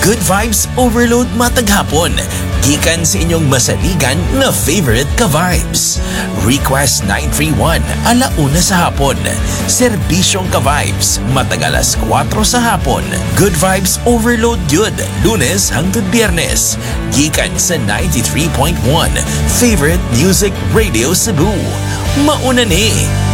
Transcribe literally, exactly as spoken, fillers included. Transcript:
Good Vibes Overload matag hapon. Gikan sa inyong masaligan na favorite ka-vibes. Request nine three one alauna sa hapon. Serbisyong ka-vibes matag alas kwatro sa hapon. Good Vibes Overload yun. Lunes hangtod Biyernes. Gikan sa ninety-three point one Favorite Music Radio Cebu. Mauna ni.